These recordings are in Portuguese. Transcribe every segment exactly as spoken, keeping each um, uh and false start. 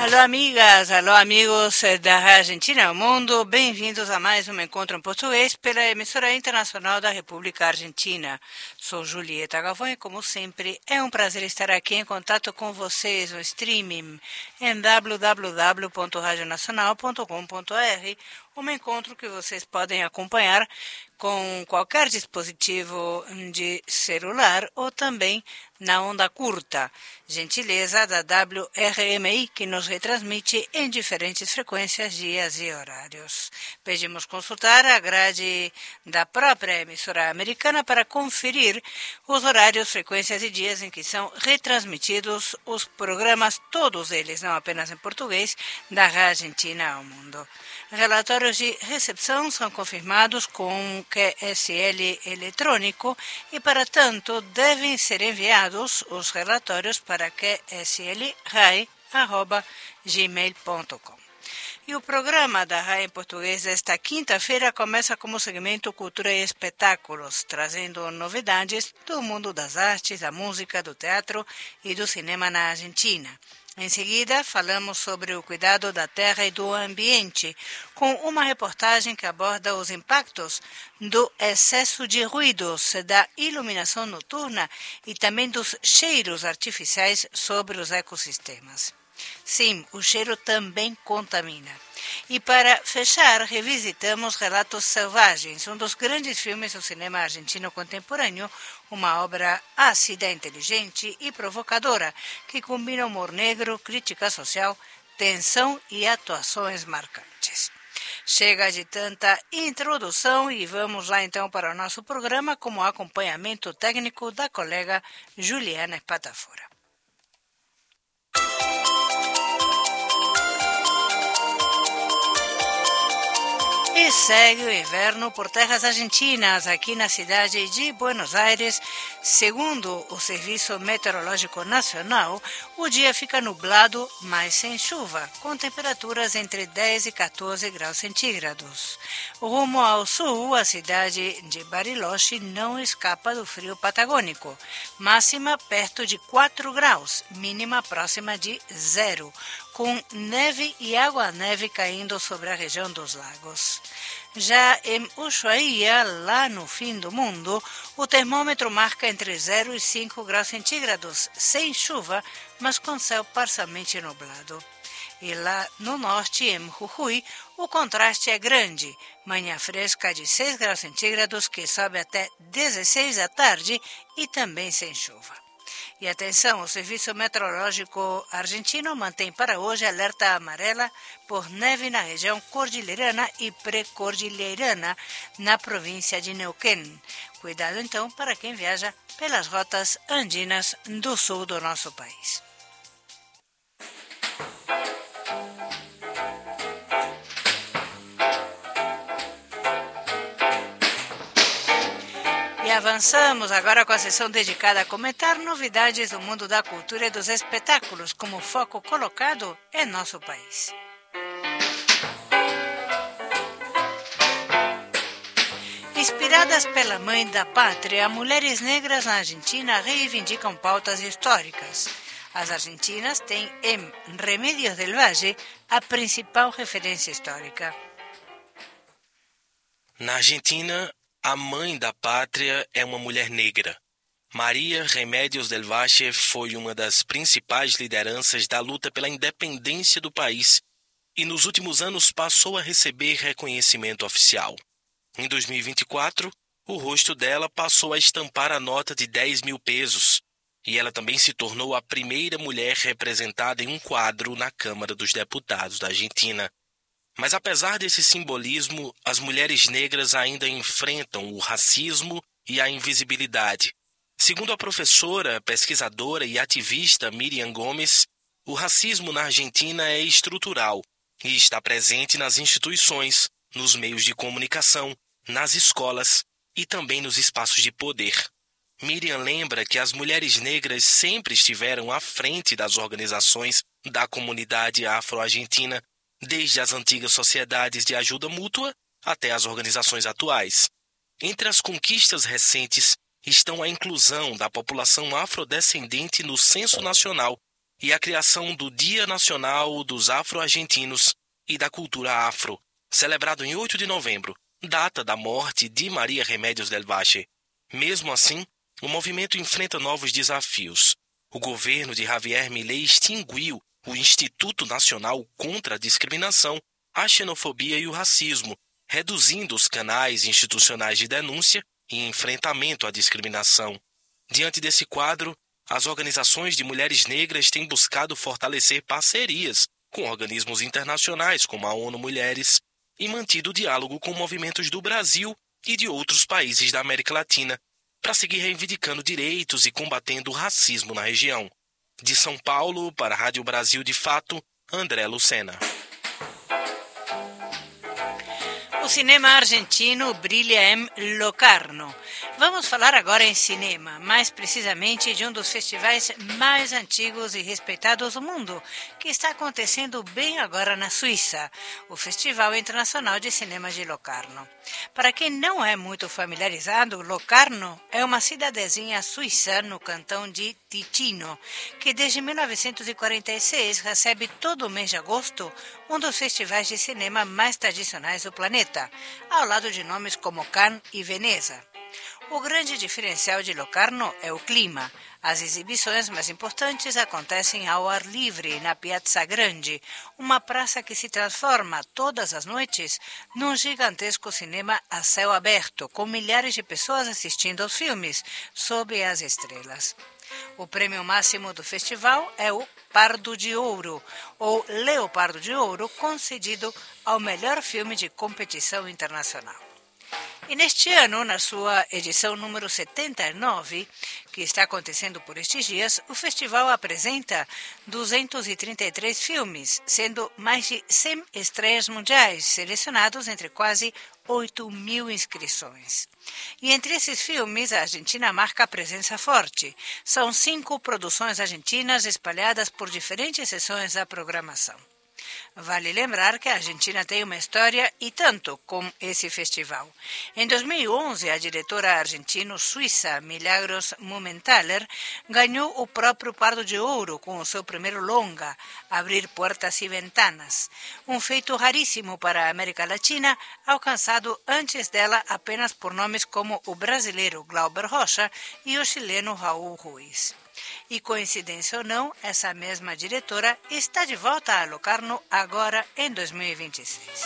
Alô, amigas, alô, amigos da Argentina ao Mundo, bem-vindos a mais um encontro em português pela emissora internacional da República Argentina. Sou Julieta Galvão e, como sempre, é um prazer estar aqui em contato com vocês no streaming em w w w ponto radio nacional ponto com ponto r, um encontro que vocês podem acompanhar com qualquer dispositivo de celular ou também na onda curta, gentileza da W R M I, que nos retransmite em diferentes frequências, dias e horários. Pedimos consultar a grade da própria emissora americana para conferir os horários, frequências e dias em que são retransmitidos os programas, todos eles, não apenas em português, da Argentina ao Mundo. Relatórios de recepção são confirmados com Q S L eletrônico e, para tanto, devem ser enviados os relatórios para q s l rai arroba gmail ponto com. E o programa da R A I em português desta quinta-feira começa como segmento Cultura e Espetáculos, trazendo novidades do mundo das artes, da música, do teatro e do cinema na Argentina. Em seguida, falamos sobre o cuidado da terra e do ambiente, com uma reportagem que aborda os impactos do excesso de ruídos, da iluminação noturna e também dos cheiros artificiais sobre os ecossistemas. Sim, o cheiro também contamina. E para fechar, revisitamos Relatos Selvagens, um dos grandes filmes do cinema argentino contemporâneo, uma obra ácida, inteligente e provocadora, que combina humor negro, crítica social, tensão e atuações marcantes. Chega de tanta introdução e vamos lá então para o nosso programa com o acompanhamento técnico da colega Juliana Espatafora. E segue o inverno por terras argentinas, aqui na cidade de Buenos Aires. Segundo o Serviço Meteorológico Nacional, o dia fica nublado, mas sem chuva, com temperaturas entre dez e quatorze graus centígrados. Rumo ao sul, a cidade de Bariloche não escapa do frio patagônico. Máxima perto de quatro graus, mínima próxima de zero, com neve e água-neve caindo sobre a região dos lagos. Já em Ushuaia, lá no fim do mundo, o termômetro marca entre zero e cinco graus centígrados, sem chuva, mas com céu parcialmente nublado. E lá no norte, em Jujuy, o contraste é grande. Manhã fresca de seis graus centígrados, que sobe até dezesseis da tarde e também sem chuva. E atenção, o Serviço Meteorológico Argentino mantém para hoje alerta amarela por neve na região cordilheirana e pré-cordilheirana na província de Neuquén. Cuidado então para quem viaja pelas rotas andinas do sul do nosso país. E avançamos agora com a sessão dedicada a comentar novidades do mundo da cultura e dos espetáculos, como foco colocado em nosso país. Inspiradas pela Mãe da Pátria, mulheres negras na Argentina reivindicam pautas históricas. As argentinas têm em Remedios del Valle a principal referência histórica. Na Argentina, a Mãe da Pátria é uma mulher negra. Maria Remedios del Valle foi uma das principais lideranças da luta pela independência do país e nos últimos anos passou a receber reconhecimento oficial. Em dois mil e vinte e quatro, o rosto dela passou a estampar a nota de dez mil pesos e ela também se tornou a primeira mulher representada em um quadro na Câmara dos Deputados da Argentina. Mas apesar desse simbolismo, as mulheres negras ainda enfrentam o racismo e a invisibilidade. Segundo a professora, pesquisadora e ativista Miriam Gomes, o racismo na Argentina é estrutural e está presente nas instituições, nos meios de comunicação, nas escolas e também nos espaços de poder. Miriam lembra que as mulheres negras sempre estiveram à frente das organizações da comunidade afro-argentina, desde as antigas sociedades de ajuda mútua até as organizações atuais. Entre as conquistas recentes estão a inclusão da população afrodescendente no Censo Nacional e a criação do Dia Nacional dos Afro-Argentinos e da Cultura Afro, celebrado em oito de novembro, data da morte de Maria Remédios del Valle. Mesmo assim, o movimento enfrenta novos desafios. O governo de Javier Milei extinguiu o Instituto Nacional contra a Discriminação, a Xenofobia e o Racismo, reduzindo os canais institucionais de denúncia e enfrentamento à discriminação. Diante desse quadro, as organizações de mulheres negras têm buscado fortalecer parcerias com organismos internacionais como a ONU Mulheres e mantido diálogo com movimentos do Brasil e de outros países da América Latina para seguir reivindicando direitos e combatendo o racismo na região. De São Paulo, para a Rádio Brasil de Fato, André Lucena. O cinema argentino brilha em Locarno. Vamos falar agora em cinema, mais precisamente de um dos festivais mais antigos e respeitados do mundo, que está acontecendo bem agora na Suíça, o Festival Internacional de Cinema de Locarno. Para quem não é muito familiarizado, Locarno é uma cidadezinha suíça no cantão de Ticino, que desde mil novecentos e quarenta e seis recebe todo o mês de agosto um dos festivais de cinema mais tradicionais do planeta, ao lado de nomes como Cannes e Veneza. O grande diferencial de Locarno é o clima. As exibições mais importantes acontecem ao ar livre, na Piazza Grande, uma praça que se transforma todas as noites num gigantesco cinema a céu aberto, com milhares de pessoas assistindo aos filmes, sob as estrelas. O prêmio máximo do festival é o Pardo de Ouro, ou Leopardo de Ouro, concedido ao melhor filme de competição internacional. E neste ano, na sua edição número setenta e nove, que está acontecendo por estes dias, o festival apresenta duzentos e trinta e três filmes, sendo mais de cem estreias mundiais, selecionados entre quase oito mil inscrições. E entre esses filmes, a Argentina marca presença forte. São cinco produções argentinas espalhadas por diferentes seções da programação. Vale lembrar que a Argentina tem uma história e tanto com esse festival. Em dois mil e onze, a diretora argentino-suíça Milagros Mumenthaler ganhou o próprio Pardo de Ouro com o seu primeiro longa, Abrir Puertas e Ventanas, um feito raríssimo para a América Latina, alcançado antes dela apenas por nomes como o brasileiro Glauber Rocha e o chileno Raul Ruiz. E, coincidência ou não, essa mesma diretora está de volta a Locarno agora em dois mil e vinte e seis.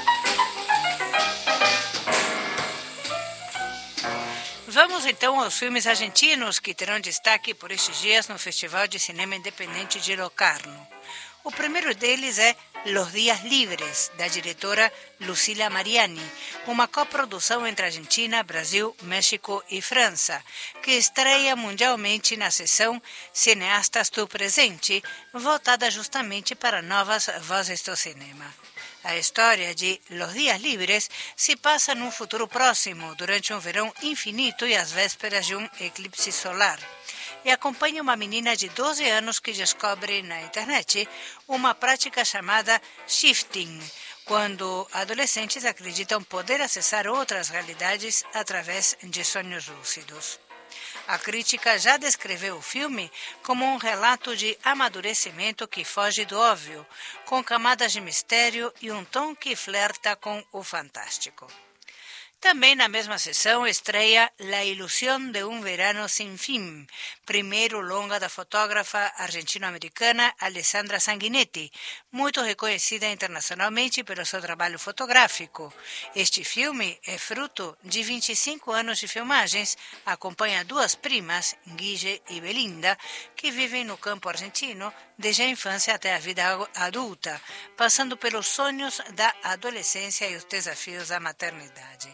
Vamos então aos filmes argentinos que terão destaque por estes dias no Festival de Cinema Independente de Locarno. O primeiro deles é Los Días Libres, da diretora Lucila Mariani, uma coprodução entre Argentina, Brasil, México e França, que estreia mundialmente na seção Cineastas do Presente, voltada justamente para novas vozes do cinema. A história de Los Días Libres se passa num futuro próximo, durante um verão infinito e às vésperas de um eclipse solar, e acompanha uma menina de doze anos que descobre na internet uma prática chamada shifting, quando adolescentes acreditam poder acessar outras realidades através de sonhos lúcidos. A crítica já descreveu o filme como um relato de amadurecimento que foge do óbvio, com camadas de mistério e um tom que flerta com o fantástico. Também na mesma sessão estreia La Ilusión de un Verano Sin Fin, primeiro longa da fotógrafa argentino-americana Alessandra Sanguinetti, muito reconhecida internacionalmente pelo seu trabalho fotográfico. Este filme é fruto de vinte e cinco anos de filmagens, acompanha duas primas, Guille e Belinda, que vivem no campo argentino desde a infância até a vida adulta, passando pelos sonhos da adolescência e os desafios da maternidade.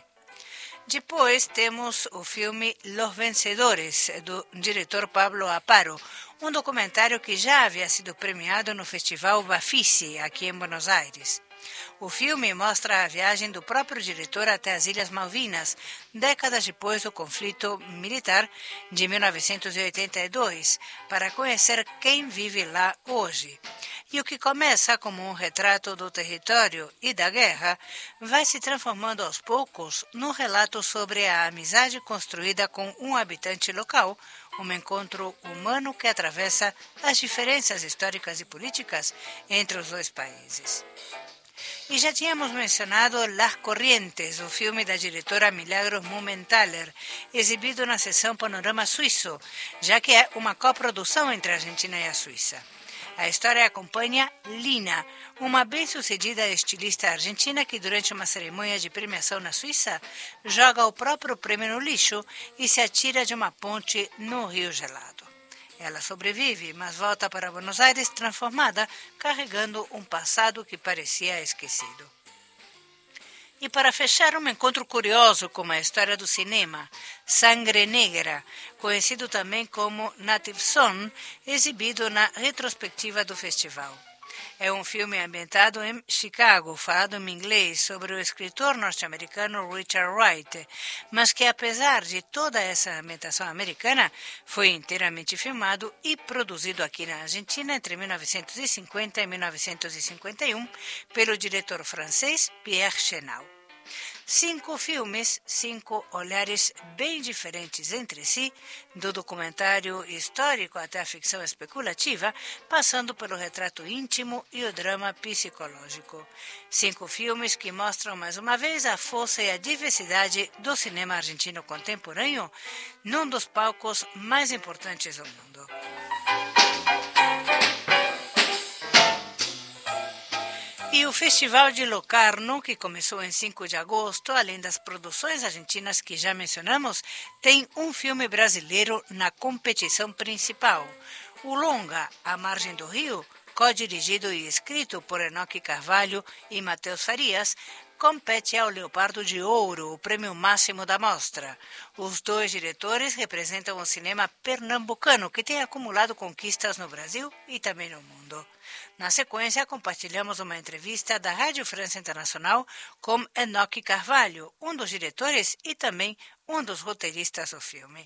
Depois temos o filme Los Vencedores, do diretor Pablo Aparo, um documentário que já havia sido premiado no Festival Bafisi, aqui em Buenos Aires. O filme mostra a viagem do próprio diretor até as Ilhas Malvinas, décadas depois do conflito militar de mil novecentos e oitenta e dois, para conhecer quem vive lá hoje. E o que começa como um retrato do território e da guerra vai se transformando aos poucos num relato sobre a amizade construída com um habitante local, um encontro humano que atravessa as diferenças históricas e políticas entre os dois países. E já tínhamos mencionado Las Corrientes, o filme da diretora Milagros Mumenthaler, exibido na seção Panorama Suíço, já que é uma coprodução entre a Argentina e a Suíça. A história acompanha Lina, uma bem-sucedida estilista argentina que, durante uma cerimônia de premiação na Suíça, joga o próprio prêmio no lixo e se atira de uma ponte no Rio Gelado. Ela sobrevive, mas volta para Buenos Aires transformada, carregando um passado que parecia esquecido. E para fechar, um encontro curioso com a história do cinema, Sangre Negra, conhecido também como Native Son, exibido na retrospectiva do festival. É um filme ambientado em Chicago, falado em inglês, sobre o escritor norte-americano Richard Wright, mas que, apesar de toda essa ambientação americana, foi inteiramente filmado e produzido aqui na Argentina entre mil novecentos e cinquenta e mil novecentos e cinquenta e um pelo diretor francês Pierre Chenal. Cinco filmes, cinco olhares bem diferentes entre si, do documentário histórico até a ficção especulativa, passando pelo retrato íntimo e o drama psicológico. Cinco filmes que mostram mais uma vez a força e a diversidade do cinema argentino contemporâneo, num dos palcos mais importantes do mundo. E o Festival de Locarno, que começou em cinco de agosto, além das produções argentinas que já mencionamos, tem um filme brasileiro na competição principal. O longa A Margem do Rio, co-dirigido e escrito por Enoque Carvalho e Matheus Farias, compete ao Leopardo de Ouro, o prêmio máximo da mostra. Os dois diretores representam o cinema pernambucano, que tem acumulado conquistas no Brasil e também no mundo. Na sequência, compartilhamos uma entrevista da Rádio França Internacional com Enoque Carvalho, um dos diretores e também um dos roteiristas do filme.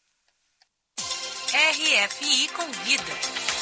R F I convida.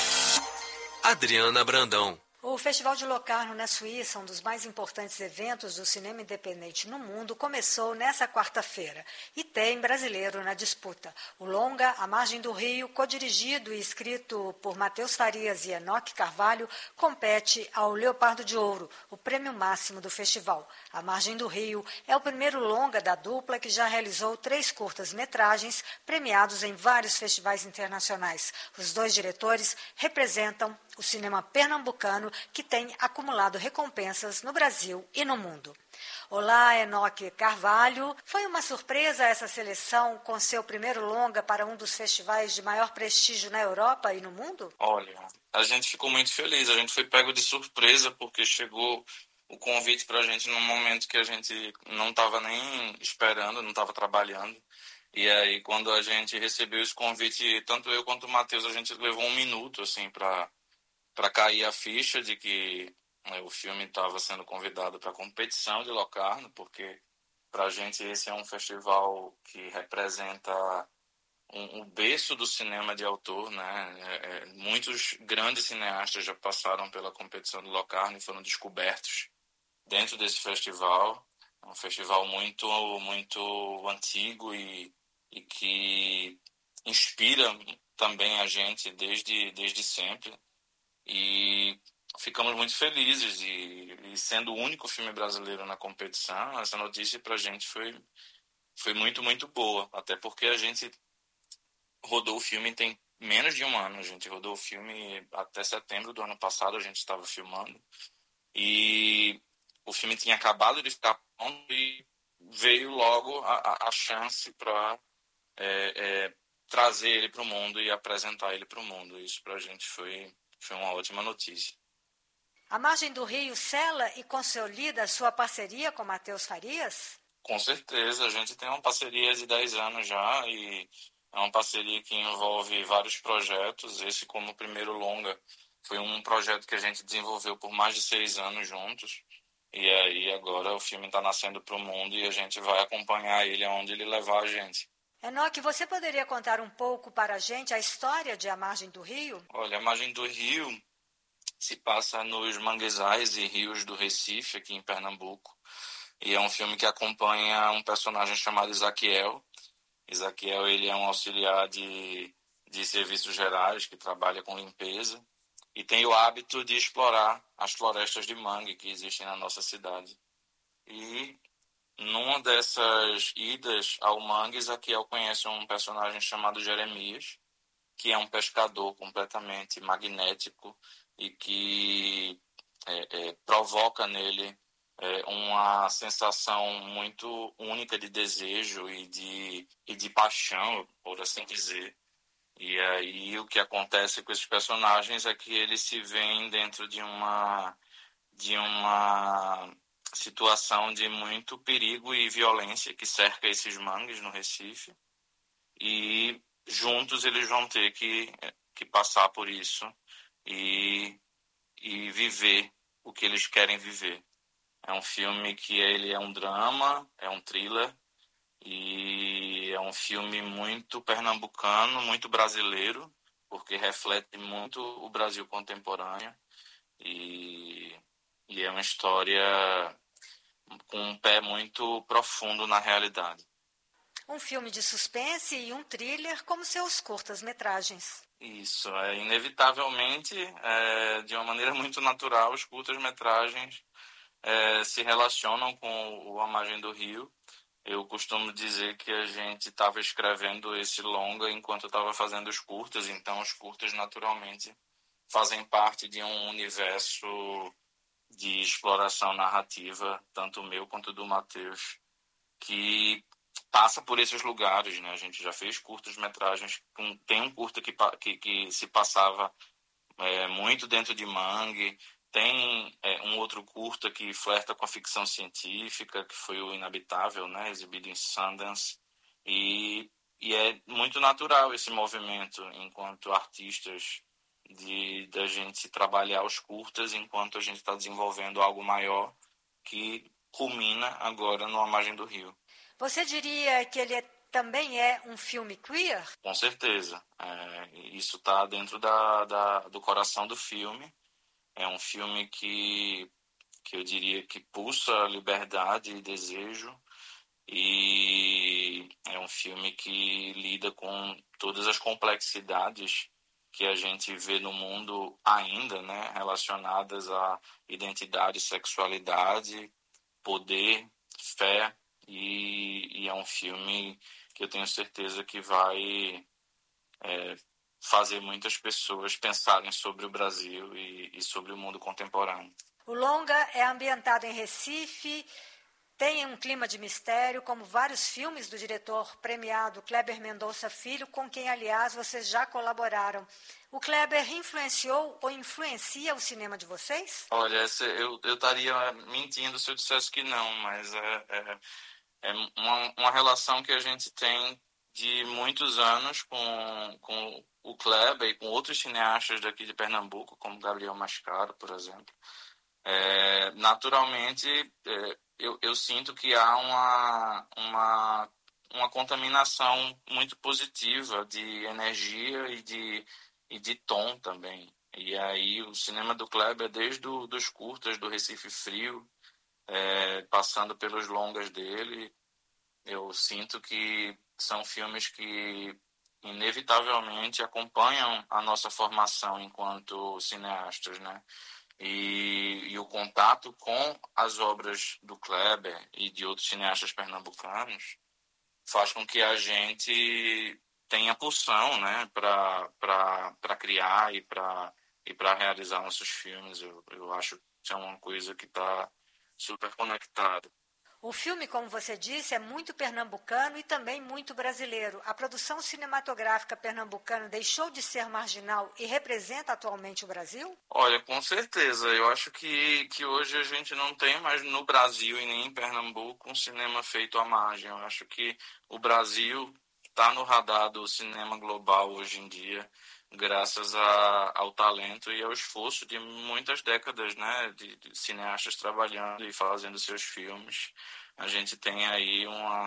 Adriana Brandão. O Festival de Locarno, na Suíça, um dos mais importantes eventos do cinema independente no mundo, começou nessa quarta-feira e tem brasileiro na disputa. O longa A Margem do Rio, codirigido e escrito por Matheus Farias e Enoque Carvalho, compete ao Leopardo de Ouro, o prêmio máximo do festival. A Margem do Rio é o primeiro longa da dupla que já realizou três curtas-metragens premiados em vários festivais internacionais. Os dois diretores representam o cinema pernambucano, que tem acumulado recompensas no Brasil e no mundo. Olá, Enoque Carvalho. Foi uma surpresa essa seleção com seu primeiro longa para um dos festivais de maior prestígio na Europa e no mundo? Olha, a gente ficou muito feliz. A gente foi pego de surpresa porque chegou o convite para a gente num momento que a gente não estava nem esperando, não estava trabalhando. E aí, quando a gente recebeu esse convite, tanto eu quanto o Matheus, a gente levou um minuto assim para para cair a ficha de que, né, o filme estava sendo convidado para a competição de Locarno, porque para a gente esse é um festival que representa um, um berço do cinema de autor, né? É, é, muitos grandes cineastas já passaram pela competição de Locarno e foram descobertos dentro desse festival. É um festival muito, muito antigo e, e que inspira também a gente desde, desde sempre. E ficamos muito felizes e, e sendo o único filme brasileiro na competição, essa notícia para a gente foi, foi muito, muito boa. Até porque a gente rodou o filme tem menos de um ano. A gente rodou o filme até setembro do ano passado, a gente estava filmando. E o filme tinha acabado de ficar pronto e veio logo a, a chance para é, é, trazer ele para o mundo e apresentar ele para o mundo. Isso para a gente foi... Foi uma ótima notícia. A Margem do Rio sela e consolida a sua parceria com Matheus Farias? Com certeza, a gente tem uma parceria de dez anos já e é uma parceria que envolve vários projetos. Esse, como primeiro longa, foi um projeto que a gente desenvolveu por mais de seis anos juntos. E aí agora o filme está nascendo para o mundo e a gente vai acompanhar ele aonde ele levar a gente. Enoque, você poderia contar um pouco para a gente a história de A Margem do Rio? Olha, A Margem do Rio se passa nos manguezais e rios do Recife, aqui em Pernambuco. E é um filme que acompanha um personagem chamado Isaquiel. Ezaquiel, ele é um auxiliar de, de serviços gerais que trabalha com limpeza e tem o hábito de explorar as florestas de mangue que existem na nossa cidade. E numa dessas idas ao mangue, Ezaquiel conhece um personagem chamado Jeremias, que é um pescador completamente magnético e que é, é, provoca nele é, uma sensação muito única de desejo e de, e de paixão, por assim dizer. E aí o que acontece com esses personagens é que eles se veem dentro de uma, de uma situação de muito perigo e violência que cerca esses mangues no Recife. E juntos eles vão ter que, que passar por isso e, e viver o que eles querem viver. É um filme que ele é um drama, é um thriller, e é um filme muito pernambucano, muito brasileiro, porque reflete muito o Brasil contemporâneo. E, e é uma história com um pé muito profundo na realidade. Um filme de suspense e um thriller como seus curtas-metragens. Isso, é inevitavelmente, é, de uma maneira muito natural, os curtas-metragens é, se relacionam com o A Margem do Rio. Eu costumo dizer que a gente estava escrevendo esse longa enquanto eu estava fazendo os curtas, então os curtas naturalmente fazem parte de um universo de exploração narrativa, tanto meu quanto do Matheus, que passa por esses lugares, né? A gente já fez curtas-metragens, tem um curta que, que, que se passava é, muito dentro de mangue, tem é, um outro curta que flerta com a ficção científica, que foi o Inabitável, né? Exibido em Sundance, e, e é muito natural esse movimento, enquanto artistas, de da gente trabalhar os curtas enquanto a gente está desenvolvendo algo maior que culmina agora no A Margem do Rio. Você diria que ele é, também é um filme queer? Com certeza. É, isso está dentro da, da, do coração do filme. É um filme que, que eu diria que pulsa liberdade e desejo. E é um filme que lida com todas as complexidades que a gente vê no mundo ainda, né, relacionadas à identidade, sexualidade, poder, fé. E, e é um filme que eu tenho certeza que vai é, fazer muitas pessoas pensarem sobre o Brasil e, e sobre o mundo contemporâneo. O longa é ambientado em Recife, tem um clima de mistério, como vários filmes do diretor premiado Kleber Mendonça Filho, com quem, aliás, vocês já colaboraram. O Kleber influenciou ou influencia o cinema de vocês? Olha, eu, eu estaria mentindo se eu dissesse que não, mas é, é, é uma, uma relação que a gente tem de muitos anos com, com o Kleber e com outros cineastas daqui de Pernambuco, como Gabriel Mascaro, por exemplo. É, naturalmente, é, eu, eu sinto que há uma, uma, uma contaminação muito positiva de energia e de, e de tom também. E aí o cinema do Kleber, desde do, dos curtas do Recife Frio, é, passando pelos longas dele, eu sinto que são filmes que inevitavelmente acompanham a nossa formação enquanto cineastas, né? E, e o contato com as obras do Kleber e de outros cineastas pernambucanos faz com que a gente tenha pulsão, né, para criar e para e para realizar nossos filmes. Eu, eu acho que isso é uma coisa que está super conectada. O filme, como você disse, é muito pernambucano e também muito brasileiro. A produção cinematográfica pernambucana deixou de ser marginal e representa atualmente o Brasil? Olha, com certeza. Eu acho que, que hoje a gente não tem mais no Brasil e nem em Pernambuco um cinema feito à margem. Eu acho que o Brasil está no radar do cinema global hoje em dia, graças a, ao talento e ao esforço de muitas décadas, né, de, de cineastas trabalhando e fazendo seus filmes. A gente tem aí uma